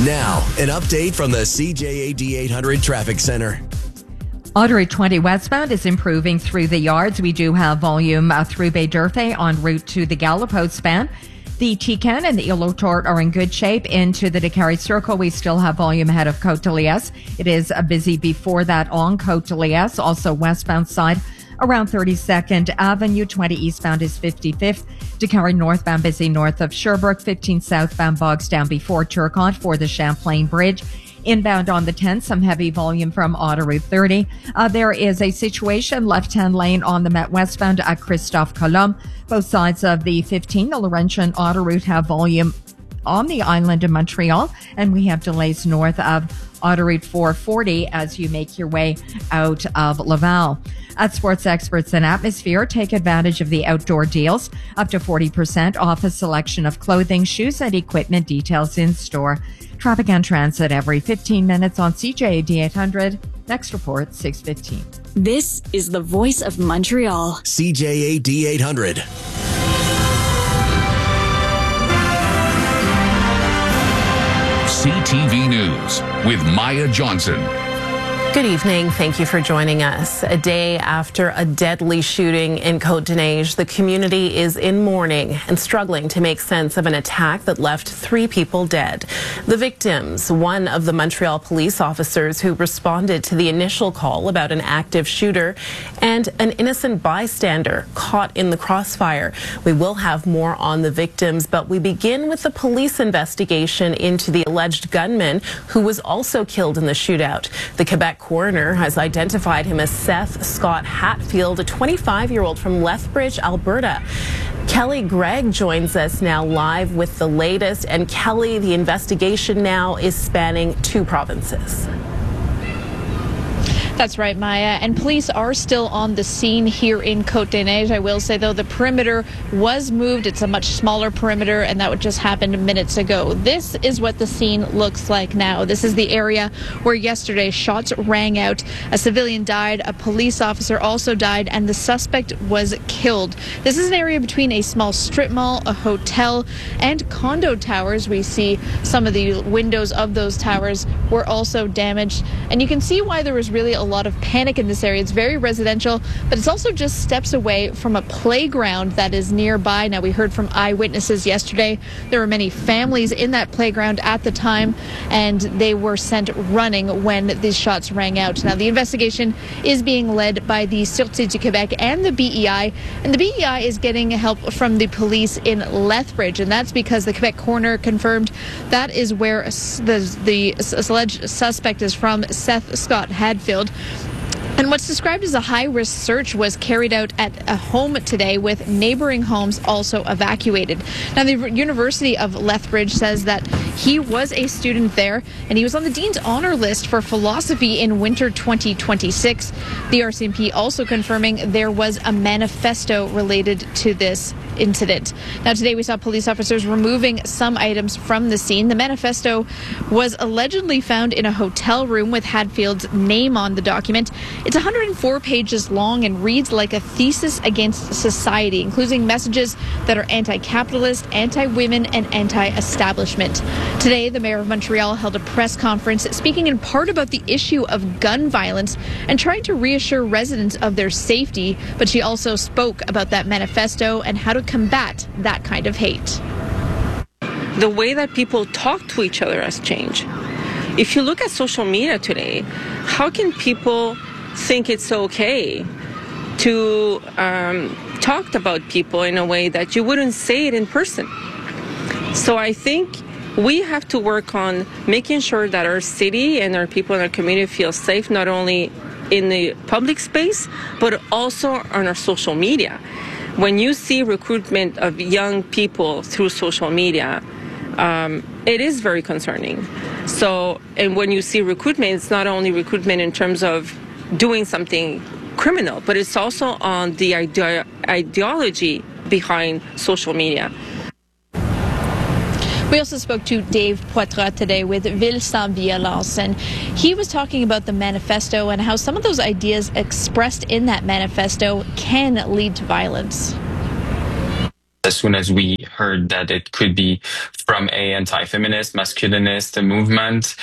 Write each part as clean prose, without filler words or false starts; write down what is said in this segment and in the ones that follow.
Now, an update from the CJAD 800 Traffic Center. Audrey 20 westbound is improving through the yards. We do have volume through Bay D'Urfé en route to the Gallipote span. The Tican and the Île-aux-Tortes are in good shape. Into the Décarie Circle, we still have volume ahead of Côte de Liesse. It is busy before that on Côte de Liesse. Also westbound side around 32nd Avenue. 20 eastbound is 55th. Décarie northbound busy north of Sherbrooke. 15 southbound bogs down before Turcotte for the Champlain Bridge. Inbound on the 10, some heavy volume from Autoroute 30. There is a situation left-hand lane on the Met westbound at Christophe Colomb. Both sides of the 15, the Laurentian Autoroute, have volume on the island of Montreal, and we have delays north of Autoroute 440 as you make your way out of Laval. At Sports Experts and Atmosphere, take advantage of the outdoor deals, up to 40% off a selection of clothing, shoes, and equipment. Details in store. Traffic and transit every 15 minutes on CJAD 800. Next report, 6:15. This is the voice of Montreal. CJAD 800. CTV News with Maya Johnson. Good evening. Thank you for joining us. A day after a deadly shooting in Côte-de-Neige, the community is in mourning and struggling to make sense of an attack that left 3 people dead. The victims, one of the Montreal police officers who responded to the initial call about an active shooter, and an innocent bystander caught in the crossfire. We will have more on the victims, but we begin with the police investigation into the alleged gunman who was also killed in the shootout. The Quebec coroner has identified him as Seth Scott Hatfield, a 25-year-old from Lethbridge, Alberta. Kelly Gregg joins us now live with the latest. And Kelly, the investigation now is spanning 2 provinces. That's right, Maya. And police are still on the scene here in Côte-de-Neige. I will say, though, the perimeter was moved. It's a much smaller perimeter, and that just happened minutes ago. This is what the scene looks like now. This is the area where yesterday shots rang out. A civilian died, a police officer also died, and the suspect was killed. This is an area between a small strip mall, a hotel, and condo towers. We see some of the windows of those towers were also damaged, and you can see why there was really a lot of panic in this area. It's very residential, but it's also just steps away from a playground that is nearby. Now, we heard from eyewitnesses yesterday. There were many families in that playground at the time, and they were sent running when these shots rang out. Now, the investigation is being led by the Sûreté du Québec and the BEI, and the BEI is getting help from the police in Lethbridge, and that's because the Quebec coroner confirmed that is where the alleged suspect is from, Seth Scott Hatfield. And what's described as a high-risk search was carried out at a home today, with neighboring homes also evacuated. Now, the University of Lethbridge says that he was a student there, and he was on the Dean's Honor List for philosophy in winter 2026. The RCMP also confirming there was a manifesto related to this incident. Now, today we saw police officers removing some items from the scene. The manifesto was allegedly found in a hotel room with Hatfield's name on the document. It's 104 pages long and reads like a thesis against society, including messages that are anti-capitalist, anti-women, and anti-establishment. Today, the mayor of Montreal held a press conference speaking in part about the issue of gun violence and trying to reassure residents of their safety, but she also spoke about that manifesto and how to combat that kind of hate. The way that people talk to each other has changed. If you look at social media today, how can people think it's okay to talk about people in a way that you wouldn't say it in person? So I think we have to work on making sure that our city and our people in our community feel safe, not only in the public space, but also on our social media. When you see recruitment of young people through social media, it is very concerning. So, and when you see recruitment, it's not only recruitment in terms of doing something criminal, but it's also on the ideology behind social media. We also spoke to Dave Poitras today with Ville Sans Violence, and he was talking about the manifesto and how some of those ideas expressed in that manifesto can lead to violence. As soon as we heard that it could be from a anti-feminist, masculinist movement,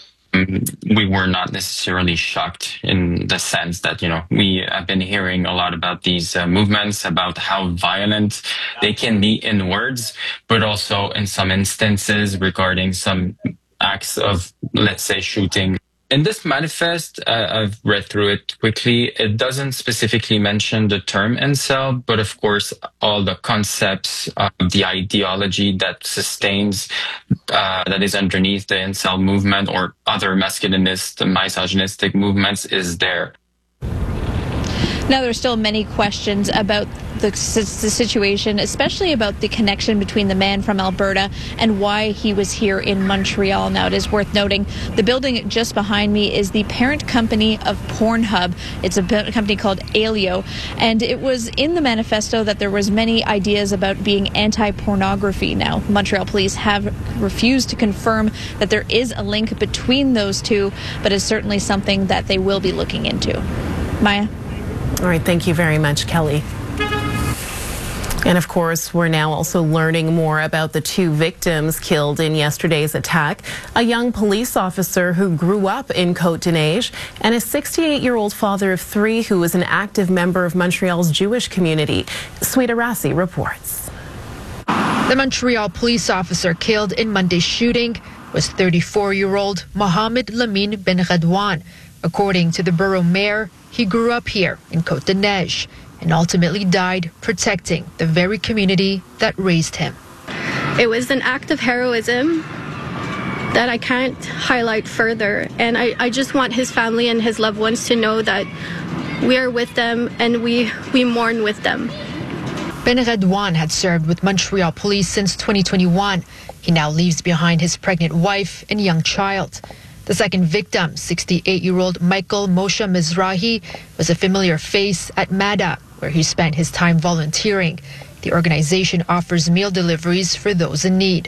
we were not necessarily shocked in the sense that, we have been hearing a lot about these movements, about how violent they can be in words, but also in some instances regarding some acts of, let's say, shooting. In this manifest, I've read through it quickly. It doesn't specifically mention the term incel, but of course, all the concepts of the ideology that sustains, that is underneath the incel movement or other masculinist, misogynistic movements is there. Now, there's still many questions about the situation, especially about the connection between the man from Alberta and why he was here in Montreal. Now, it is worth noting the building just behind me is the parent company of Pornhub. It's a company called Alio, and it was in the manifesto that there was many ideas about being anti-pornography. Now, Montreal police have refused to confirm that there is a link between those two, but it's certainly something that they will be looking into. Maya? All right, thank you very much, Kelly. And of course, we're now also learning more about the two victims killed in yesterday's attack. A young police officer who grew up in Côte-des-Neiges and a 68-year-old father of three who was an active member of Montreal's Jewish community. Sweeta Rassi reports. The Montreal police officer killed in Monday's shooting was 34-year-old Mohamed Lamine Ben Radwan. According to the borough mayor, he grew up here in Côte-des-Neiges and ultimately died protecting the very community that raised him. It was an act of heroism that I can't highlight further, and I just want his family and his loved ones to know that we are with them and we mourn with them. Ben Radwan had served with Montreal police since 2021. He now leaves behind his pregnant wife and young child. The second victim, 68-year-old Michael Moshe Mizrahi, was a familiar face at MADA, where he spent his time volunteering. The organization offers meal deliveries for those in need.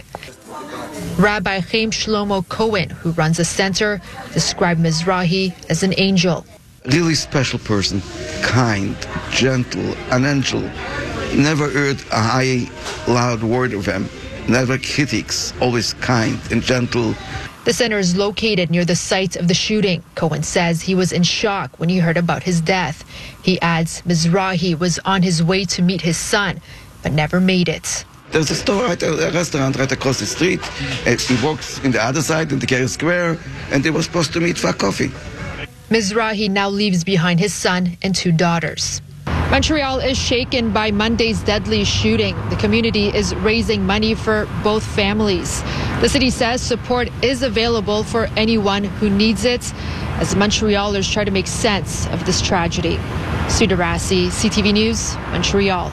Rabbi Chaim Shlomo Cohen, who runs the center, described Mizrahi as an angel. Really special person, kind, gentle, an angel. Never heard a high, loud word of him. Never critics, always kind and gentle. The center is located near the site of the shooting. Cohen says he was in shock when he heard about his death. He adds Mizrahi was on his way to meet his son, but never made it. There's a store, a restaurant right across the street. He walks in the other side, in the Carey Square, and they were supposed to meet for coffee. Mizrahi now leaves behind his son and two daughters. Montreal is shaken by Monday's deadly shooting. The community is raising money for both families. The city says support is available for anyone who needs it as Montrealers try to make sense of this tragedy. Sweeta Rassi, CTV News, Montreal.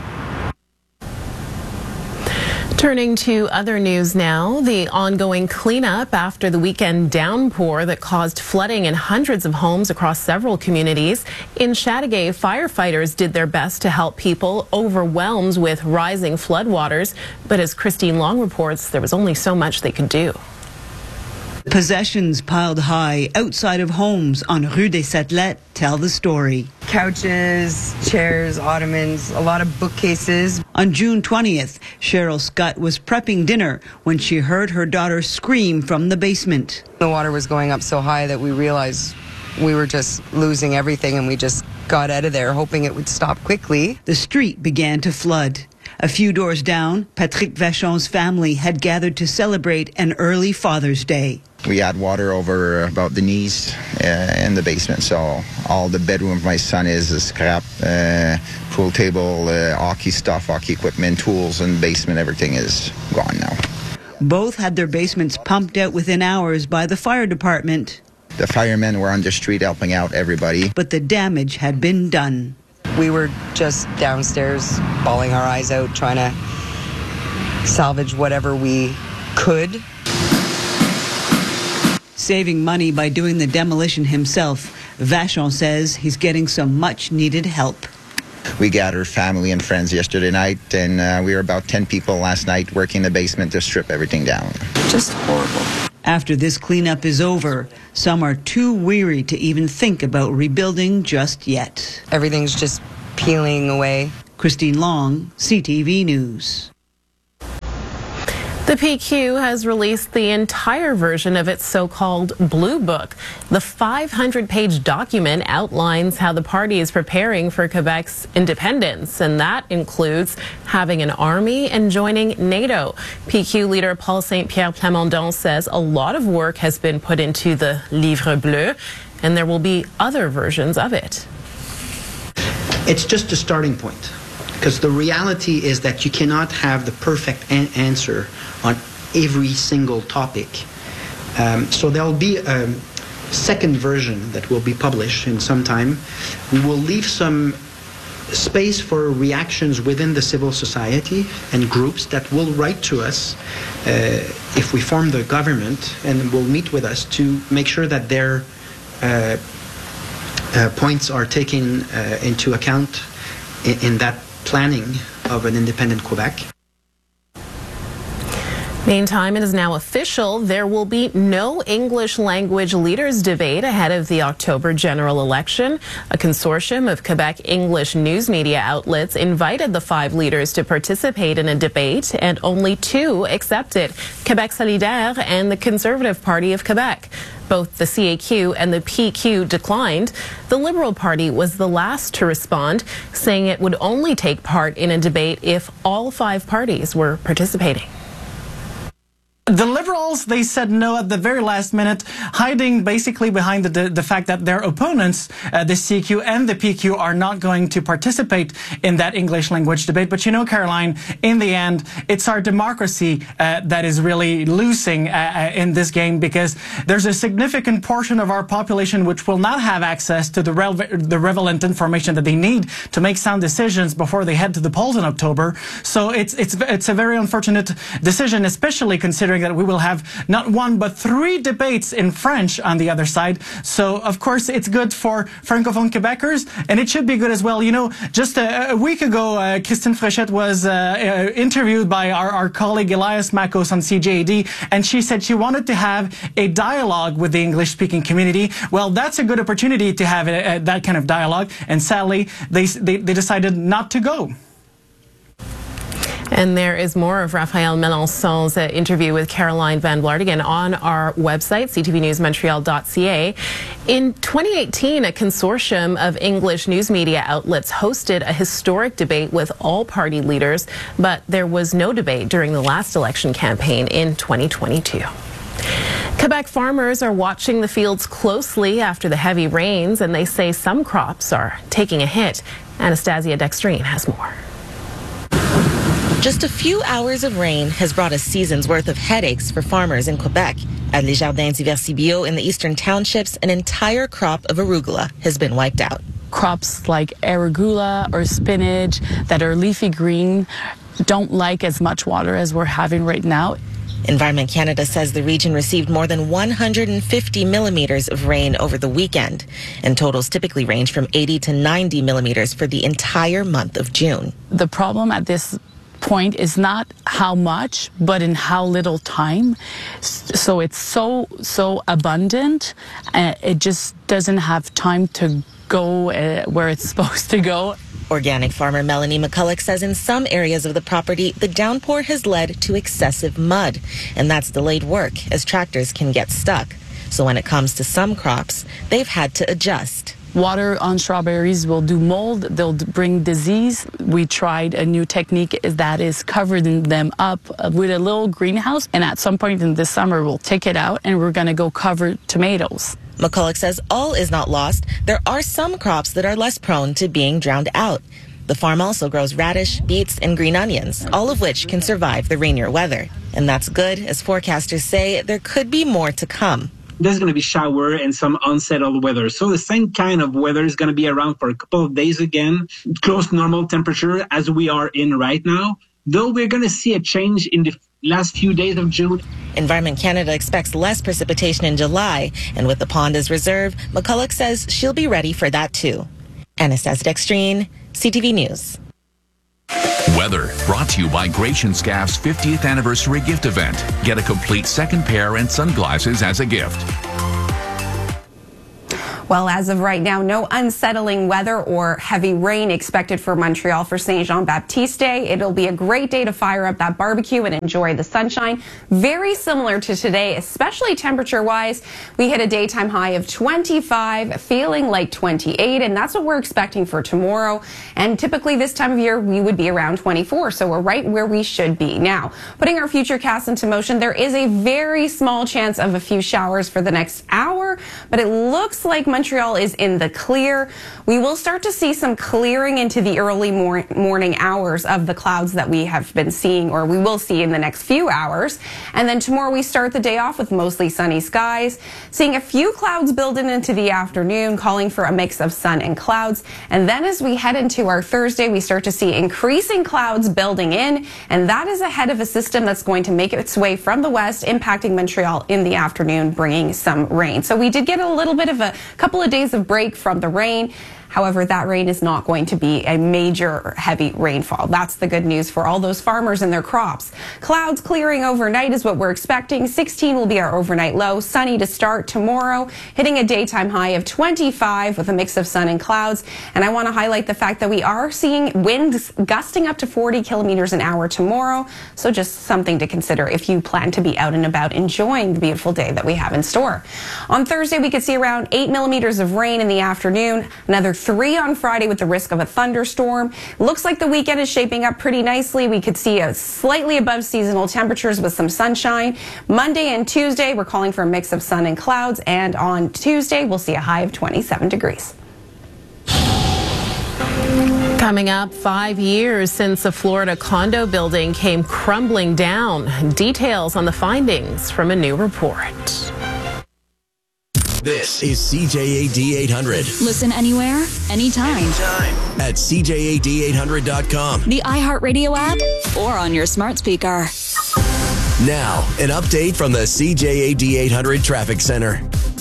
Turning to other news now, the ongoing cleanup after the weekend downpour that caused flooding in hundreds of homes across several communities. In Chateauguay, firefighters did their best to help people overwhelmed with rising floodwaters. But as Christine Long reports, there was only so much they could do. Possessions piled high outside of homes on Rue des Satellets tell the story. Couches, chairs, ottomans, a lot of bookcases. On June 20th, Cheryl Scott was prepping dinner when she heard her daughter scream from the basement. The water was going up so high that we realized we were just losing everything, and we just got out of there hoping it would stop quickly. The street began to flood. A few doors down, Patrick Vachon's family had gathered to celebrate an early Father's Day. We had water over about the knees in the basement, so all the bedroom of my son is scrap, pool table, hockey stuff, hockey equipment, tools, and basement, everything is gone now. Both had their basements pumped out within hours by the fire department. The firemen were on the street helping out everybody. But the damage had been done. We were just downstairs bawling our eyes out, trying to salvage whatever we could. Saving money by doing the demolition himself, Vachon says he's getting some much-needed help. We gathered family and friends yesterday night, and we were about 10 people last night working in the basement to strip everything down. Just horrible. After this cleanup is over, some are too weary to even think about rebuilding just yet. Everything's just peeling away. Christine Long, CTV News. The PQ has released the entire version of its so-called Blue Book. The 500-page document outlines how the party is preparing for Quebec's independence, and that includes having an army and joining NATO. PQ leader Paul Saint-Pierre Plamondon says a lot of work has been put into the Livre Bleu, and there will be other versions of it. It's just a starting point, because the reality is that you cannot have the perfect answer on every single topic. So there'll be a second version that will be published in some time. We will leave some space for reactions within the civil society and groups that will write to us if we form the government, and will meet with us to make sure that their points are taken into account in that planning of an independent Quebec. Meantime, it is now official. There will be no English language leaders debate ahead of the October general election. A consortium of Quebec English news media outlets invited the 5 leaders to participate in a debate, and only 2 accepted: Québec Solidaire and the Conservative Party of Quebec. Both the CAQ and the PQ declined. The Liberal Party was the last to respond, saying it would only take part in a debate if all 5 parties were participating. The Liberals, they said no at the very last minute, hiding basically behind the fact that their opponents, the CQ and the PQ, are not going to participate in that English language debate. But you know, Caroline, in the end, it's our democracy that is really losing in this game, because there's a significant portion of our population which will not have access to the relevant information that they need to make sound decisions before they head to the polls in October. So it's a very unfortunate decision, especially considering that we will have not 1 but 3 debates in French on the other side. So of course it's good for Francophone Quebecers, and it should be good as well. You know, just a week ago, Christine Fréchette was interviewed by our colleague Elias Makos on CJAD, and she said she wanted to have a dialogue with the English-speaking community. Well, that's a good opportunity to have that kind of dialogue, and sadly they decided not to go. And there is more of Raphael Melançon's interview with Caroline Van Blartigan on our website, ctvnewsmontreal.ca. In 2018, a consortium of English news media outlets hosted a historic debate with all party leaders, but there was no debate during the last election campaign in 2022. Quebec farmers are watching the fields closely after the heavy rains, and they say some crops are taking a hit. Anastasia Dextrine has more. Just a few hours of rain has brought a season's worth of headaches for farmers in Quebec. At Les Jardins d'Hiver Bio in the eastern townships, an entire crop of arugula has been wiped out. Crops like arugula or spinach that are leafy green don't like as much water as we're having right now. Environment Canada says the region received more than 150 millimeters of rain over the weekend, and totals typically range from 80 to 90 millimeters for the entire month of June. The problem at this point is not how much, but in how little time. So it's so abundant, it just doesn't have time to go where it's supposed to go. Organic farmer Melanie McCulloch says in some areas of the property, the downpour has led to excessive mud, and that's delayed work as tractors can get stuck. So when it comes to some crops, they've had to adjust. Water on strawberries will do mold, they'll bring disease. We tried a new technique that is covering them up with a little greenhouse, and at some point in this summer we'll take it out and we're going to go cover tomatoes. McCulloch says all is not lost. There are some crops that are less prone to being drowned out. The farm also grows radish, beets, and green onions, all of which can survive the rainier weather. And that's good, as forecasters say there could be more to come. There's going to be shower and some unsettled weather. So the same kind of weather is going to be around for a couple of days again, close to normal temperature as we are in right now. Though we're going to see a change in the last few days of June. Environment Canada expects less precipitation in July, and with the pond as reserve, McCulloch says she'll be ready for that too. Anastasia Dextrine, CTV News. Weather brought to you by Gratian Scaff's 50th anniversary gift event. Get a complete second pair and sunglasses as a gift. Well, as of right now, no unsettling weather or heavy rain expected for Montreal for Saint Jean-Baptiste Day. It'll be a great day to fire up that barbecue and enjoy the sunshine. Very similar to today, especially temperature-wise. We hit a daytime high of 25, feeling like 28, and that's what we're expecting for tomorrow. And typically this time of year, we would be around 24, so we're right where we should be. Now, putting our futurecast into motion, there is a very small chance of a few showers for the next hour, but it looks like Montreal is in the clear. We will start to see some clearing into the early morning hours of the clouds that we have been seeing, or we will see in the next few hours. And then tomorrow we start the day off with mostly sunny skies, seeing a few clouds building into the afternoon, calling for a mix of sun and clouds. And then as we head into our Thursday, we start to see increasing clouds building in, and that is ahead of a system that's going to make its way from the west, impacting Montreal in the afternoon, bringing some rain. So we did get a little bit of a couple of days of break from the rain. However, that rain is not going to be a major heavy rainfall. That's the good news for all those farmers and their crops. Clouds clearing overnight is what we're expecting. 16 will be our overnight low. Sunny to start tomorrow, hitting a daytime high of 25 with a mix of sun and clouds. And I want to highlight the fact that we are seeing winds gusting up to 40 kilometers an hour tomorrow. So just something to consider if you plan to be out and about enjoying the beautiful day that we have in store. On Thursday, we could see around 8 millimeters of rain in the afternoon. Another 3 on Friday with the risk of a thunderstorm. Looks like the weekend is shaping up pretty nicely. We could see a slightly above seasonal temperatures with some sunshine. Monday and Tuesday, we're calling for a mix of sun and clouds. And on Tuesday, we'll see a high of 27 degrees. Coming up, 5 years since a Florida condo building came crumbling down. Details on the findings from a new report. This is CJAD 800. Listen anywhere, anytime. At CJAD800.com. The iHeartRadio app or on your smart speaker. Now, an update from the CJAD 800 Traffic Center.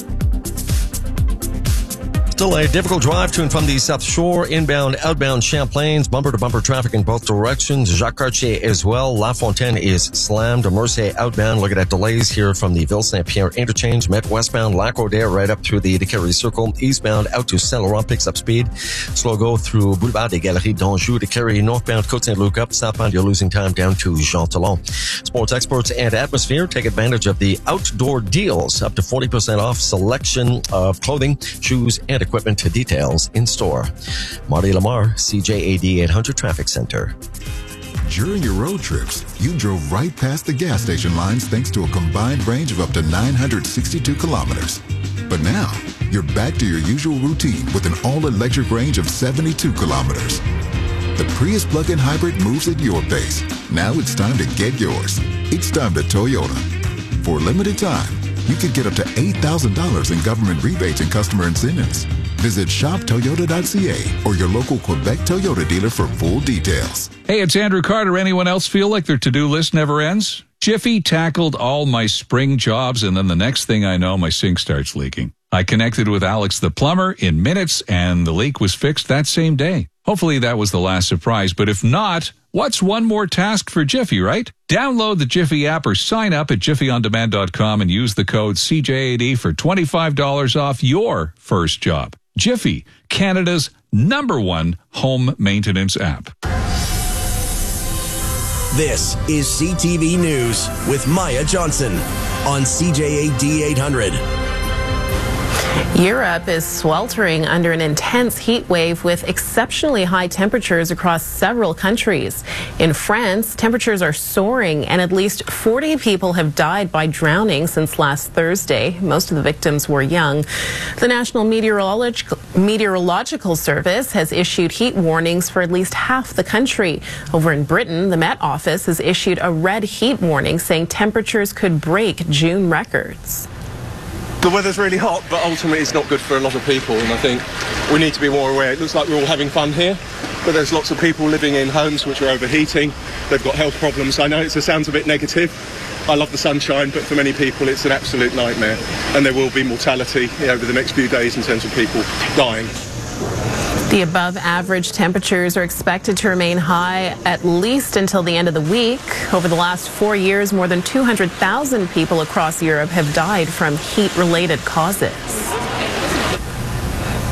Still a difficult drive to and from the South Shore, inbound, outbound Champlain's, bumper-to-bumper traffic in both directions. Jacques Cartier as well. La Fontaine is slammed. Mercier outbound. Looking at delays here from the Ville-Saint-Pierre interchange. Met westbound, Lac-Roder right up through the Carré Circle. Eastbound out to Saint-Laurent picks up speed. Slow go through Boulevard des Galeries d'Anjou to Carré. Northbound Côte-Saint-Luc up. Southbound you're losing time down to Jean Talon. Sports experts and atmosphere take advantage of the outdoor deals. Up to 40% off selection of clothing, shoes, and equipment to details in store. Marty Lamar, CJAD 800 Traffic Center. During your road trips, you drove right past the gas station lines thanks to a combined range of up to 962 kilometers. But now, you're back to your usual routine with an all-electric range of 72 kilometers. The Prius plug-in hybrid moves at your pace. Now it's time to get yours. It's time to Toyota. For a limited time, you could get up to $8,000 in government rebates and customer incentives. Visit shoptoyota.ca or your local Quebec Toyota dealer for full details. Hey, it's Andrew Carter. Anyone else feel like their to-do list never ends? Jiffy tackled all my spring jobs, and then the next thing I know, my sink starts leaking. I connected with Alex the plumber in minutes, and the leak was fixed that same day. Hopefully that was the last surprise, but if not, what's one more task for Jiffy, right? Download the Jiffy app or sign up at jiffyondemand.com and use the code CJAD for $25 off your first job. Jiffy, Canada's #1 home maintenance app. This is CTV News with Maya Johnson on CJAD 800. Europe is sweltering under an intense heat wave with exceptionally high temperatures across several countries. In France, temperatures are soaring and at least 40 people have died by drowning since last Thursday. Most of the victims were young. The National Meteorological Service has issued heat warnings for at least half the country. Over in Britain, the Met Office has issued a red heat warning saying temperatures could break June records. The weather's really hot, but ultimately it's not good for a lot of people, and I think we need to be more aware. It looks like we're all having fun here, but there's lots of people living in homes which are overheating. They've got health problems. I know it sounds a bit negative. I love the sunshine, but for many people it's an absolute nightmare, and there will be mortality over the next few days in terms of people dying. The above average temperatures are expected to remain high at least until the end of the week. Over the last 4 years, more than 200,000 people across Europe have died from heat-related causes.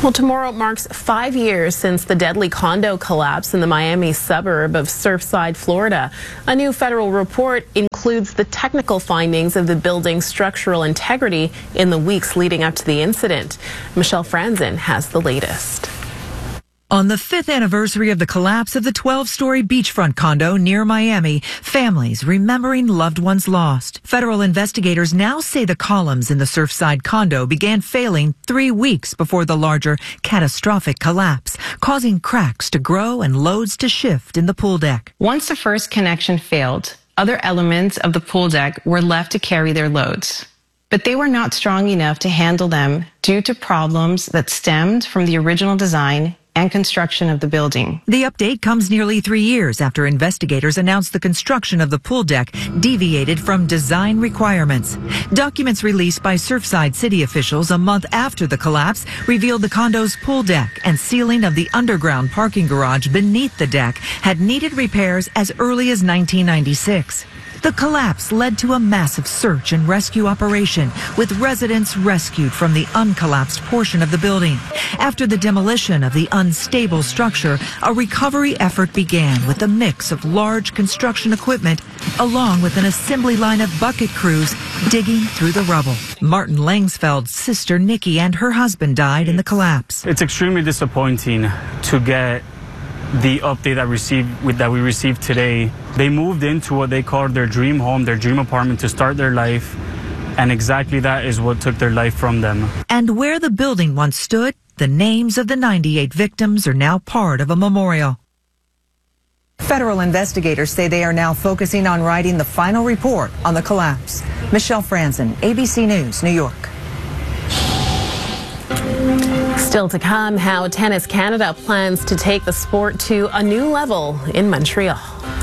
Well, tomorrow marks 5 years since the deadly condo collapse in the Miami suburb of Surfside, Florida. A new federal report includes the technical findings of the building's structural integrity in the weeks leading up to the incident. Michelle Franzen has the latest. On the 5th anniversary of the collapse of the 12-story beachfront condo near Miami, families remembering loved ones lost. Federal investigators now say the columns in the Surfside condo began failing 3 weeks before the larger catastrophic collapse, causing cracks to grow and loads to shift in the pool deck. Once the first connection failed, other elements of the pool deck were left to carry their loads. But they were not strong enough to handle them due to problems that stemmed from the original design and construction of the building. The update comes nearly 3 years after investigators announced the construction of the pool deck deviated from design requirements. Documents released by Surfside city officials a month after the collapse revealed the condo's pool deck and ceiling of the underground parking garage beneath the deck had needed repairs as early as 1996. The collapse led to a massive search and rescue operation, with residents rescued from the uncollapsed portion of the building. After the demolition of the unstable structure, a recovery effort began with a mix of large construction equipment, along with an assembly line of bucket crews digging through the rubble. Martin Langsfeld's sister Nikki and her husband died in the collapse. It's extremely disappointing to get the update that we received today. They moved into what they called their dream home, their dream apartment to start their life, and exactly that is what took their life from them. And where the building once stood, the names of the 98 victims are now part of a memorial. Federal investigators say they are now focusing on writing the final report on the collapse. Michelle Franzen, ABC News, New York. Still to come, how Tennis Canada plans to take the sport to a new level in Montreal.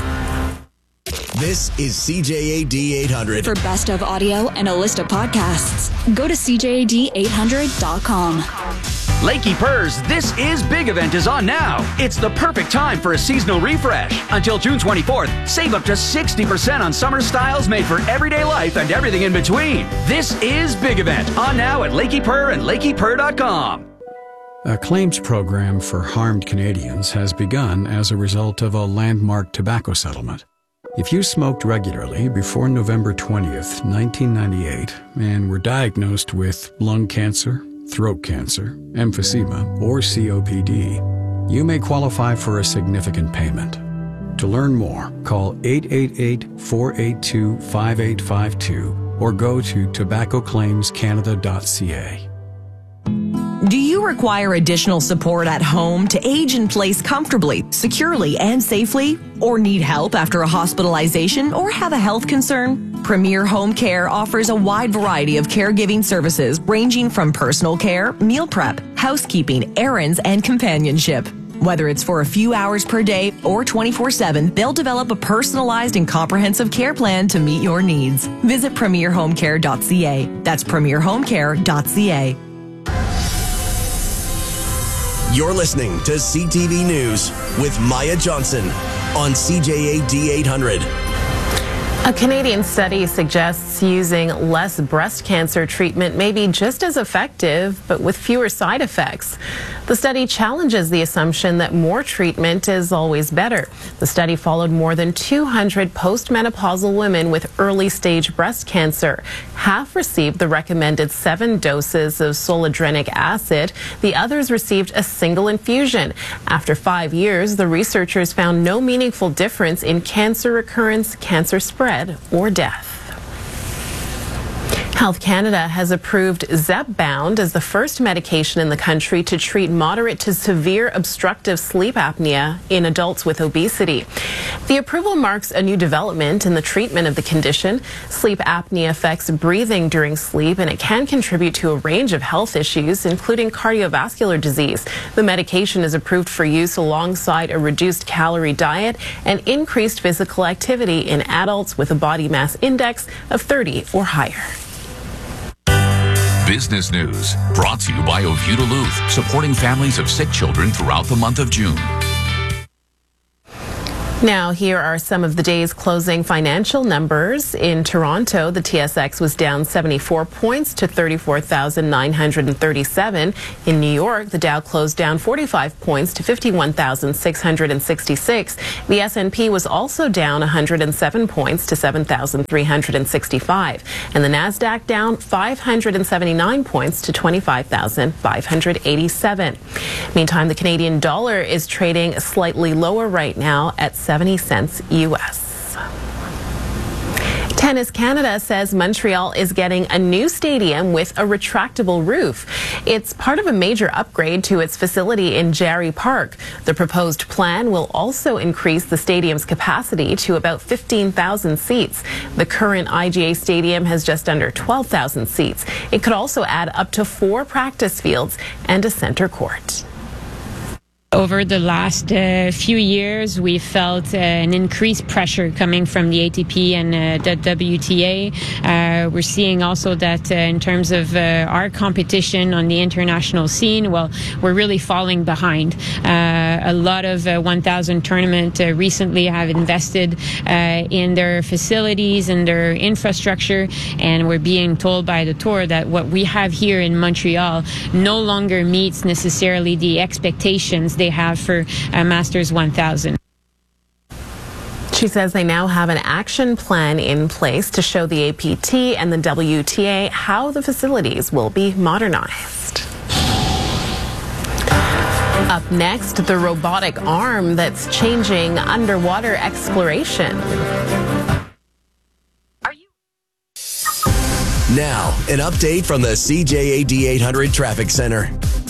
This is CJAD 800. For best of audio and a list of podcasts, go to CJAD800.com. Lakey Purrs, This Is Big event is on now. It's the perfect time for a seasonal refresh. Until June 24th, save up to 60% on summer styles made for everyday life and everything in between. This Is Big event on now at Lakey Purr and LakeyPurr.com. A claims program for harmed Canadians has begun as a result of a landmark tobacco settlement. If you smoked regularly before November 20th, 1998, and were diagnosed with lung cancer, throat cancer, emphysema, or COPD, you may qualify for a significant payment. To learn more, call 888-482-5852 or go to tobaccoclaimscanada.ca. Do you require additional support at home to age in place comfortably, securely, and safely? Or need help after a hospitalization or have a health concern? Premier Home Care offers a wide variety of caregiving services ranging from personal care, meal prep, housekeeping, errands, and companionship. Whether it's for a few hours per day or 24/7, they'll develop a personalized and comprehensive care plan to meet your needs. Visit premierhomecare.ca. That's premierhomecare.ca. You're listening to CTV News with Maya Johnson on CJAD 800. A Canadian study suggests using less breast cancer treatment may be just as effective, but with fewer side effects. The study challenges the assumption that more treatment is always better. The study followed more than 200 postmenopausal women with early-stage breast cancer. Half received the recommended 7 doses of zoledronic acid. The others received a single infusion. After 5 years, the researchers found no meaningful difference in cancer recurrence, cancer spread, or death. Health Canada has approved Zepbound as the first medication in the country to treat moderate to severe obstructive sleep apnea in adults with obesity. The approval marks a new development in the treatment of the condition. Sleep apnea affects breathing during sleep, and it can contribute to a range of health issues, including cardiovascular disease. The medication is approved for use alongside a reduced calorie diet and increased physical activity in adults with a body mass index of 30 or higher. Business News, brought to you by Oviedo Duluth, supporting families of sick children throughout the month of June. Now, here are some of the day's closing financial numbers. In Toronto, the TSX was down 74 points to 34,937. In New York, the Dow closed down 45 points to 51,666. The S&P was also down 107 points to 7,365. And the Nasdaq down 579 points to 25,587. Meantime, the Canadian dollar is trading slightly lower right now at 70 cents U.S. Tennis Canada says Montreal is getting a new stadium with a retractable roof. It's part of a major upgrade to its facility in Jarry Park. The proposed plan will also increase the stadium's capacity to about 15,000 seats. The current IGA stadium has just under 12,000 seats. It could also add up to 4 practice fields and a center court. Over the last few years, we felt an increased pressure coming from the ATP and the WTA. We're seeing also that in terms of our competition on the international scene, well, we're really falling behind. A lot of 1,000 tournament recently have invested in their facilities and their infrastructure, and we're being told by the tour that what we have here in Montreal no longer meets necessarily the expectations they have for Masters 1000. She says they now have an action plan in place to show the APT and the WTA how the facilities will be modernized. Up next, the robotic arm that's changing underwater exploration. Now, an update from the CJAD 800 Traffic Center.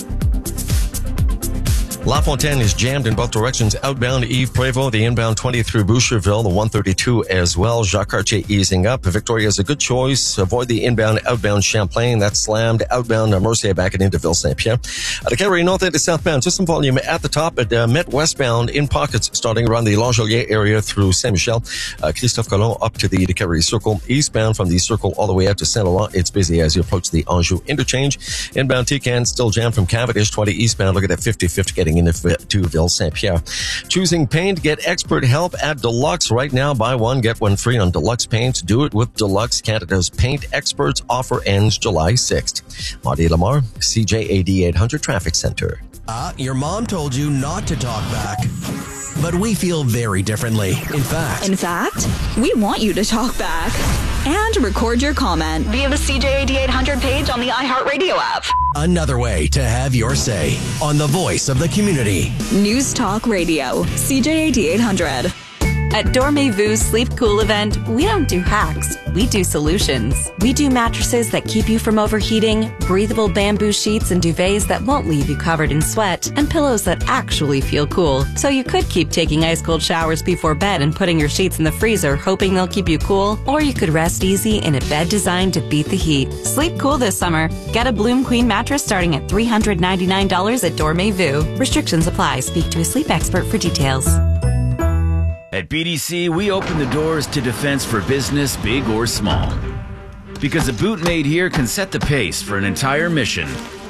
La Fontaine is jammed in both directions. Outbound Yves Prévost, the inbound 20 through Boucherville, the 132 as well. Jacques Cartier easing up. Victoria is a good choice. Avoid the outbound Champlain. That's slammed. Outbound Mercier back into Ville-Saint-Pierre. The Carré North and southbound, just some volume at the top. At Met westbound in pockets starting around the Langelier area through Saint-Michel. Christophe Colomb up to the Carré Circle. Eastbound from the Circle all the way out to Saint-Laurent. It's busy as you approach the Anjou interchange. Inbound Tican still jammed from Cavendish 20 eastbound. Look at that 50-50 getting into Ville-Saint-Pierre. Choosing paint, get expert help at Deluxe. Right now, buy one, get one free on Deluxe paints. Do it with Deluxe, Canada's paint experts. Offer ends July 6th. Marty Lamar, CJAD 800 Traffic Center. Your mom told you not to talk back. But we feel very differently. In fact, we want you to talk back and record your comment via the CJAD 800 page on the iHeartRadio app. Another way to have your say on the voice of the community. News Talk Radio, CJAD 800. At Dormez-Vu's Sleep Cool event, we don't do hacks, we do solutions. We do mattresses that keep you from overheating, breathable bamboo sheets and duvets that won't leave you covered in sweat, and pillows that actually feel cool. So you could keep taking ice-cold showers before bed and putting your sheets in the freezer hoping they'll keep you cool, or you could rest easy in a bed designed to beat the heat. Sleep cool this summer. Get a Bloom Queen mattress starting at $399 at Dormez-Vu. Restrictions apply. Speak to a sleep expert for details. At BDC, we open the doors to defense for business, big or small. Because a boot made here can set the pace for an entire mission.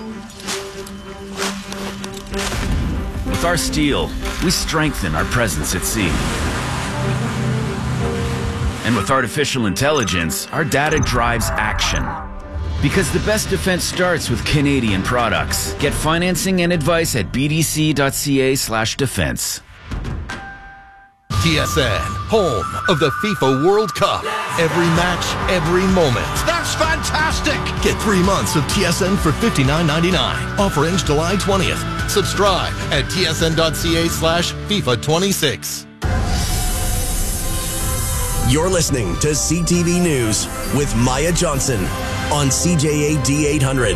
With our steel, we strengthen our presence at sea. And with artificial intelligence, our data drives action. Because the best defense starts with Canadian products. Get financing and advice at bdc.ca/defense. TSN, home of the FIFA World Cup. Every match, every moment. That's fantastic! Get 3 months of TSN for $59.99. Offer ends July 20th. Subscribe at tsn.ca/FIFA26. You're listening to CTV News with Maya Johnson on CJAD 800.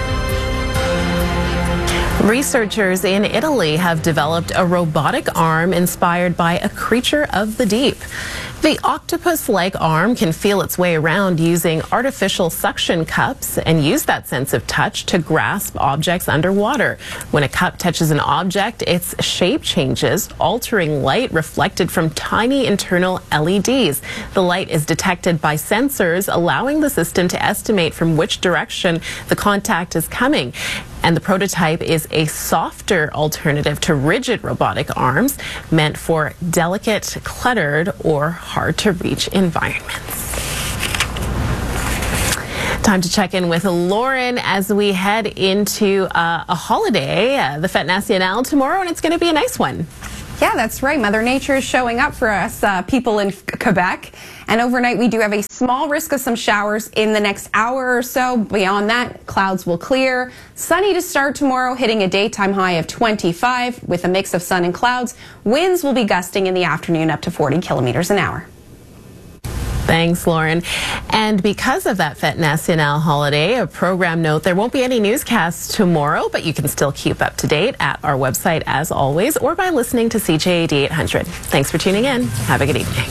Researchers in Italy have developed a robotic arm inspired by a creature of the deep. The octopus-like arm can feel its way around using artificial suction cups and use that sense of touch to grasp objects underwater. When a cup touches an object, its shape changes, altering light reflected from tiny internal LEDs. The light is detected by sensors, allowing the system to estimate from which direction the contact is coming. And the prototype is a softer alternative to rigid robotic arms meant for delicate, cluttered, or hard-to-reach environments. Time to check in with Lauren as we head into a holiday, the Fête Nationale tomorrow, and it's going to be a nice one. Yeah, that's right. Mother Nature is showing up for us people in Quebec. And overnight, we do have a small risk of some showers in the next hour or so. Beyond that, clouds will clear. Sunny to start tomorrow, hitting a daytime high of 25 with a mix of sun and clouds. Winds will be gusting in the afternoon up to 40 kilometers an hour. Thanks, Lauren. And because of that Fête Nationale holiday, a program note, there won't be any newscasts tomorrow, but you can still keep up to date at our website as always, or by listening to CJAD 800. Thanks for tuning in. Have a good evening.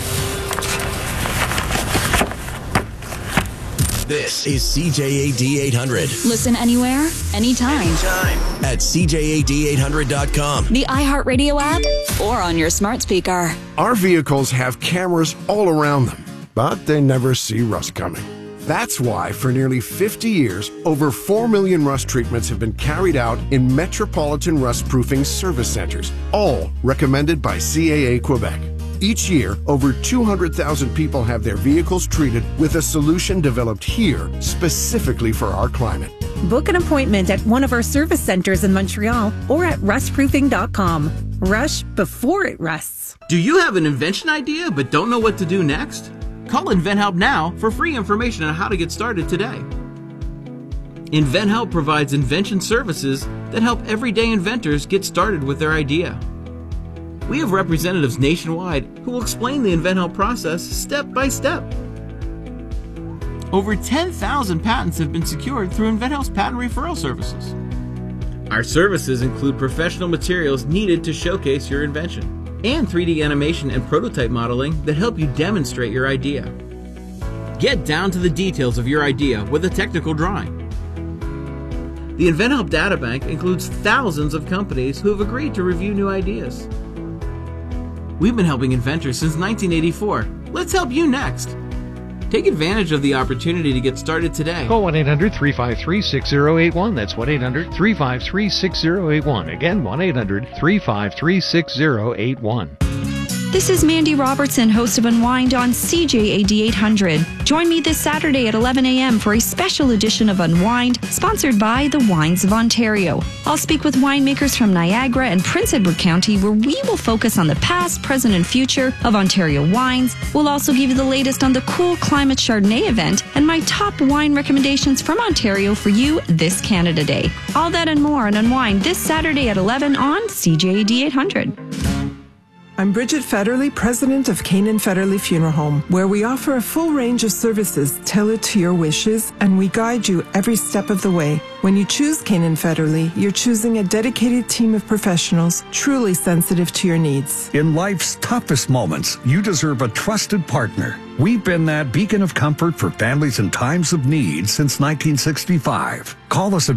This is CJAD 800. Listen anywhere, anytime. At CJAD800.com. The iHeartRadio app or on your smart speaker. Our vehicles have cameras all around them, but they never see rust coming. That's why for nearly 50 years, over 4 million rust treatments have been carried out in metropolitan rust-proofing service centers, all recommended by CAA Quebec. Each year, over 200,000 people have their vehicles treated with a solution developed here specifically for our climate. Book an appointment at one of our service centers in Montreal or at rustproofing.com. Rush before it rusts. Do you have an invention idea but don't know what to do next? Call InventHelp now for free information on how to get started today. InventHelp provides invention services that help everyday inventors get started with their idea. We have representatives nationwide who will explain the InventHelp process step by step. Over 10,000 patents have been secured through InventHelp's patent referral services. Our services include professional materials needed to showcase your invention, and 3D animation and prototype modeling that help you demonstrate your idea. Get down to the details of your idea with a technical drawing. The InventHelp Databank includes thousands of companies who have agreed to review new ideas. We've been helping inventors since 1984. Let's help you next. Take advantage of the opportunity to get started today. Call 1-800-353-6081. That's 1-800-353-6081. Again, 1-800-353-6081. This is Mandy Robertson, host of Unwind on CJAD 800. Join me this Saturday at 11 a.m. for a special edition of Unwind, sponsored by the Wines of Ontario. I'll speak with winemakers from Niagara and Prince Edward County, where we will focus on the past, present, and future of Ontario wines. We'll also give you the latest on the Cool Climate Chardonnay event and my top wine recommendations from Ontario for you this Canada Day. All that and more on Unwind this Saturday at 11 on CJAD 800. I'm Bridget Federley, president of Canaan Federley Funeral Home, where we offer a full range of services tailored to your wishes, and we guide you every step of the way. When you choose Canaan Federley, you're choosing a dedicated team of professionals truly sensitive to your needs. In life's toughest moments, you deserve a trusted partner. We've been that beacon of comfort for families in times of need since 1965. Call us at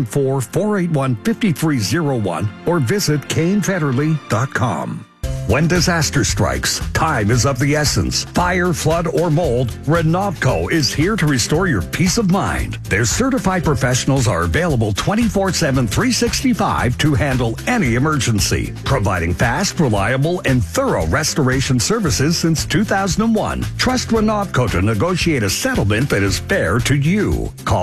514-481-5301 or visit canefederley.com. When disaster strikes, time is of the essence. Fire, flood, or mold, Renovco is here to restore your peace of mind. Their certified professionals are available 24/7, 365 to handle any emergency, providing fast, reliable, and thorough restoration services since 2001. Trust Renovco to negotiate a settlement that is fair to you. Call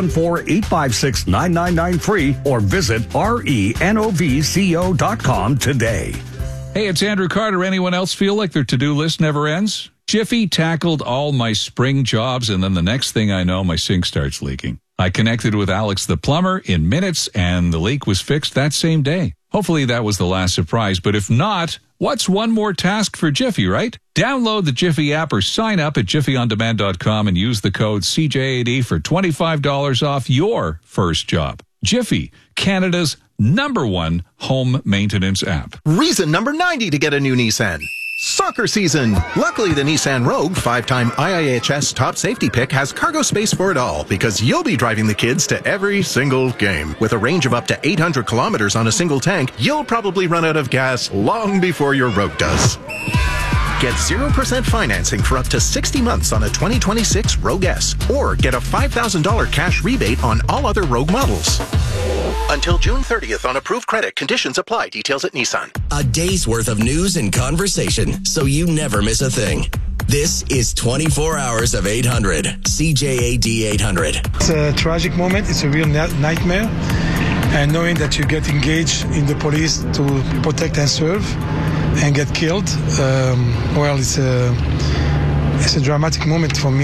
514-856-9993 or visit renovco.com today. Hey, it's Andrew Carter. Anyone else feel like their to-do list never ends? Jiffy tackled all my spring jobs, and then the next thing I know, my sink starts leaking. I connected with Alex the plumber in minutes, and the leak was fixed that same day. Hopefully that was the last surprise, but if not, what's one more task for Jiffy, right? Download the Jiffy app or sign up at jiffyondemand.com and use the code CJAD for $25 off your first job. Jiffy, Canada's #1 home maintenance app. Reason number 90 to get a new Nissan. Soccer season. Luckily, the Nissan Rogue, 5-time IIHS top safety pick, has cargo space for it all because you'll be driving the kids to every single game. With a range of up to 800 kilometers on a single tank, you'll probably run out of gas long before your Rogue does. Get 0% financing for up to 60 months on a 2026 Rogue S, or get a $5,000 cash rebate on all other Rogue models. Until June 30th on approved credit. Conditions apply. Details at Nissan. A day's worth of news and conversation, so you never miss a thing. This is 24 hours of 800. CJAD 800. It's a tragic moment. It's a real nightmare. And knowing that you get engaged in the police to protect and serve and get killed, it's a dramatic moment for me.